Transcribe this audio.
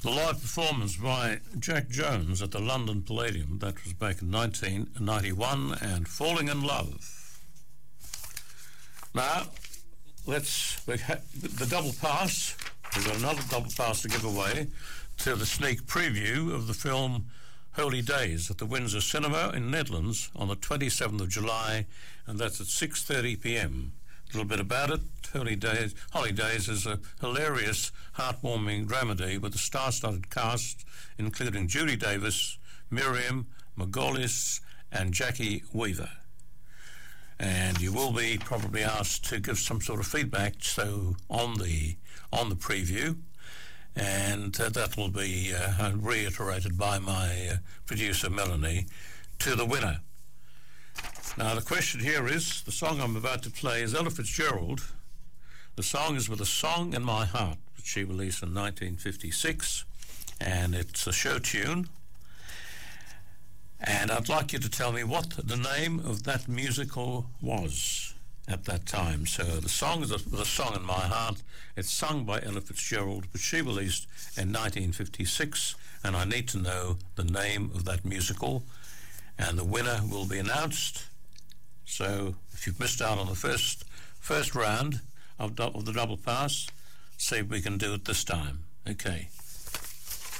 The live performance by Jack Jones at the London Palladium, that was back in 1991, and Falling in Love. Now, the double pass. We've got another double pass to give away to the sneak preview of the film Holy Days at the Windsor Cinema in Netherlands on the 27th of July, and that's at 6:30 p.m. A little bit about it. Holy Days is a hilarious, heartwarming dramedy with a star-studded cast, including Judy Davis, Miriam Margolyes, and Jackie Weaver. And you will be probably asked to give some sort of feedback on the preview, and that will be reiterated by my producer Melanie to the winner. Now the question here is, the song I'm about to play is Ella Fitzgerald. The song is With a Song in My Heart, which she released in 1956, and it's a show tune. And I'd like you to tell me what the name of that musical was at that time. So the song is With a Song in My Heart. It's sung by Ella Fitzgerald, which she released in 1956, and I need to know the name of that musical, and the winner will be announced. So if you've missed out on the first round of the double pass, see if we can do it this time. Okay.